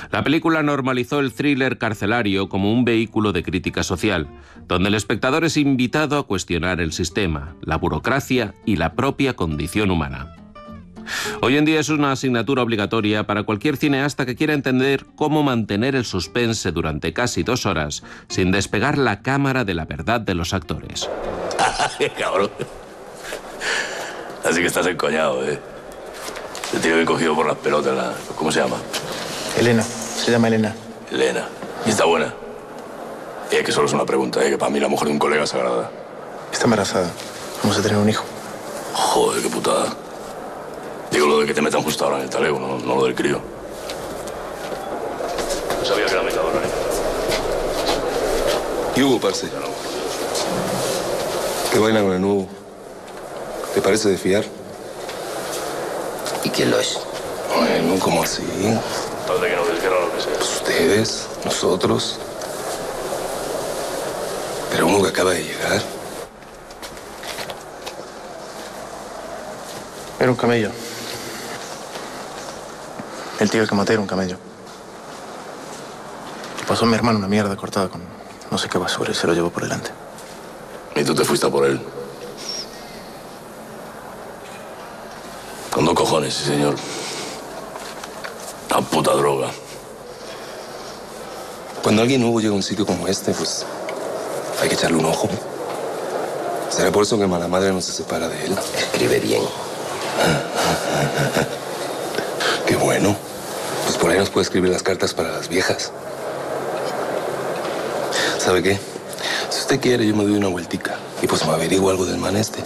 La película normalizó el thriller carcelario como un vehículo de crítica social, donde el espectador es invitado a cuestionar el sistema, la burocracia y la propia condición humana. Hoy en día es una asignatura obligatoria para cualquier cineasta que quiera entender cómo mantener el suspense durante casi 2 horas sin despegar la cámara de la verdad de los actores. Cabrón. Así que estás encoñado, ¿eh? Te tiene bien cogido por las pelotas, ¿Cómo se llama? Elena. Se llama Elena. Elena. ¿Y está buena? Que solo es una pregunta, que para mí la mujer de un colega es sagrada. Está embarazada. Vamos a tener un hijo. Joder, qué putada. Digo lo de que te metan justo ahora en el talego, no lo del crío. No sabía que era metadora, ¿eh? ¿Qué hubo, parce? ¿Qué vaina con el nuevo? ¿Te parece de fiar? ¿Y quién lo es? Bueno, ¿cómo así? Falta que nos desguerra lo que sea. Pues ustedes, nosotros. Pero uno que acaba de llegar. Era un camello. El tío que maté era un camello. Le pasó a mi hermano una mierda cortada con no sé qué basura y se lo llevó por delante. Y tú te fuiste a por él. Con 2 cojones, sí, señor. Una puta droga. Cuando alguien nuevo llega a un sitio como este, pues hay que echarle un ojo. ¿Será por eso que mala madre no se separa de él? Escribe bien. Qué bueno. Pues por ahí nos puede escribir las cartas para las viejas. ¿Sabe qué? Si usted quiere, yo me doy una vueltica. Y pues me averiguo algo del man este.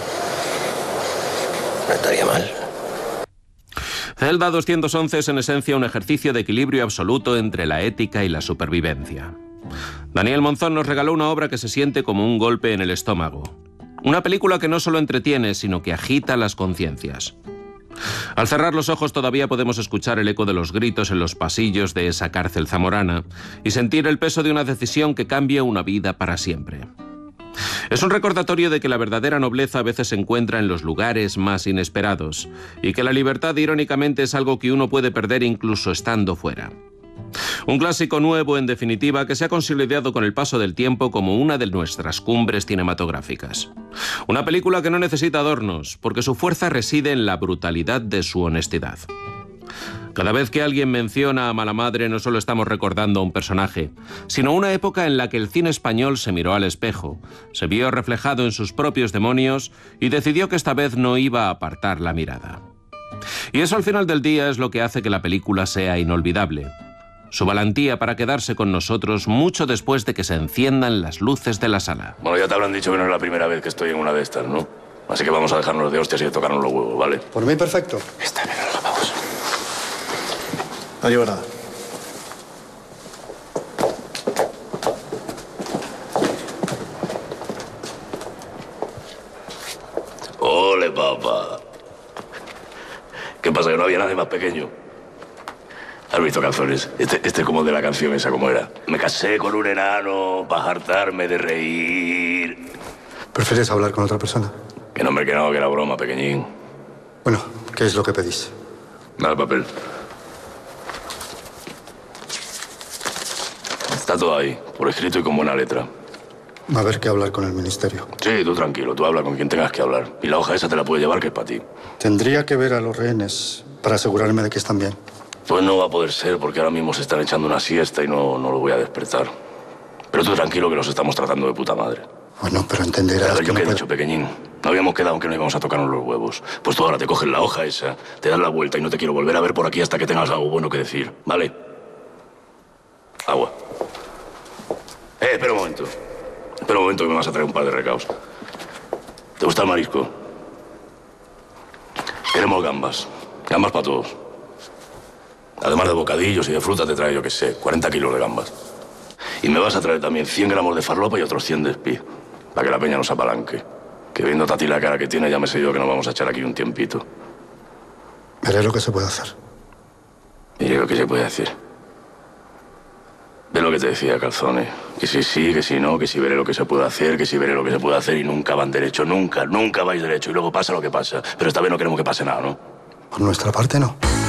No estaría mal. Celda 211 es en esencia un ejercicio de equilibrio absoluto entre la ética y la supervivencia. Daniel Monzón nos regaló una obra que se siente como un golpe en el estómago. Una película que no solo entretiene, sino que agita las conciencias. Al cerrar los ojos todavía podemos escuchar el eco de los gritos en los pasillos de esa cárcel zamorana y sentir el peso de una decisión que cambia una vida para siempre. Es un recordatorio de que la verdadera nobleza a veces se encuentra en los lugares más inesperados y que la libertad, irónicamente, es algo que uno puede perder incluso estando fuera. Un clásico nuevo, en definitiva, que se ha consolidado con el paso del tiempo como una de nuestras cumbres cinematográficas. Una película que no necesita adornos, porque su fuerza reside en la brutalidad de su honestidad. Cada vez que alguien menciona a Mala Madre no solo estamos recordando a un personaje, sino una época en la que el cine español se miró al espejo, se vio reflejado en sus propios demonios y decidió que esta vez no iba a apartar la mirada. Y eso al final del día es lo que hace que la película sea inolvidable. Su valentía para quedarse con nosotros mucho después de que se enciendan las luces de la sala. Bueno, ya te habrán dicho que no es la primera vez que estoy en una de estas, ¿no? Así que vamos a dejarnos de hostias y de tocarnos los huevos, ¿vale? Por mí, perfecto. Está bien, los lavabos. No llevo nada. ¡Ole, papá! ¿Qué pasa, que no había nadie más pequeño? ¿Has visto, calzones? Este es como de la canción esa, como era. Me casé con un enano para hartarme de reír. ¿Prefieres hablar con otra persona? Que no, hombre, que no, que era broma, pequeñín. Bueno, ¿qué es lo que pedís? Dale el papel. Está todo ahí, por escrito y con buena letra. Va a haber que hablar con el ministerio. Sí, tú tranquilo, tú habla con quien tengas que hablar. Y la hoja esa te la puedes llevar, que es para ti. Tendría que ver a los rehenes para asegurarme de que están bien. Pues no va a poder ser, porque ahora mismo se están echando una siesta y no lo voy a despertar. Pero tú tranquilo, que los estamos tratando de puta madre. Bueno, pero entenderás que Yo no qué he puedo... dicho, pequeñín. No habíamos quedado en que no íbamos a tocarnos los huevos. Pues tú ahora te coges la hoja esa, te das la vuelta y no te quiero volver a ver por aquí hasta que tengas algo bueno que decir, ¿vale? Agua. Espera un momento. Espera un momento, que me vas a traer un par de recaos. ¿Te gusta el marisco? Queremos gambas. Gambas para todos. Además de bocadillos y de fruta te trae, yo qué sé, 40 kilos de gambas. Y me vas a traer también 100 gramos de farlopa y otros 100 de espí, para que la peña nos apalanque. Que viendo a ti la cara que tiene, ya me sé yo que nos vamos a echar aquí un tiempito. Veré lo que se puede hacer. Y yo, ¿qué se puede decir? Ve lo que te decía, calzones. Que si sí, que si no, que si veré lo que se puede hacer, que si veré lo que se puede hacer y nunca van derecho. Nunca vais derecho. Y luego pasa lo que pasa. Pero esta vez no queremos que pase nada, ¿no? Por nuestra parte, no.